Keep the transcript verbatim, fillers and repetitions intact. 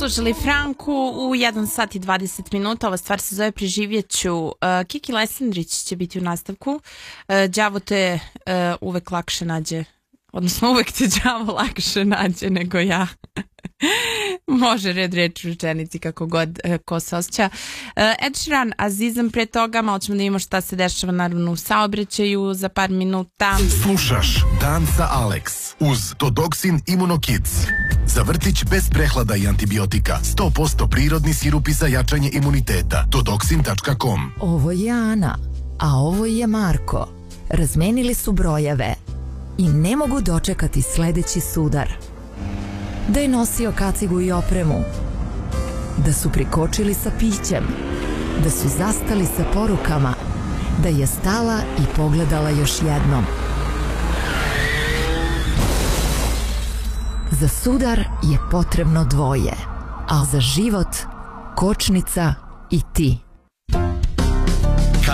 slušali Franku u jedan sat i dvadeset minuta. Ova stvar se zove Preživjet ću. Uh, Kiki Lesendrić će biti u nastavku. Uh, đavo te uh, uvek lakše nađe, odnosno uvek te đavo lakše nađe nego ja. Može red reč u rečenici kako god uh, ko se osjeća. Uh, Ed Sheeran, Azizam pre toga, malo ćemo da imamo šta se dešava naravno u saobraćaju za par minuta. Slušaš Dan sa Alex uz Todoksin Immunokids. Za vrtić bez prehlada i antibiotika. sto posto prirodni sirupi za jačanje imuniteta. Todoksin tačka com. Ovo je Ana, a ovo je Marko. Razmenili su brojeve i ne mogu dočekati sledeći sudar. Da je nosio kacigu i opremu, da su prikočili sa pićem, da su zastali sa porukama, da je stala i pogledala još jednom. Za sudar je potrebno dvoje, a za život kočnica i ti.